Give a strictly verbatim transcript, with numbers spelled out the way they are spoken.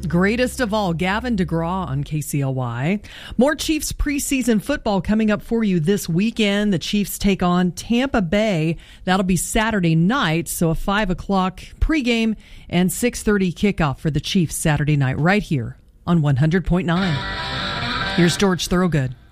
Greatest of all, Gavin DeGraw on K C L Y. More Chiefs preseason football coming up for you this weekend. The Chiefs take on Tampa Bay. That'll be Saturday night, so a five o'clock pregame and six thirty kickoff for the Chiefs Saturday night right here on one hundred point nine. Here's George Thorogood.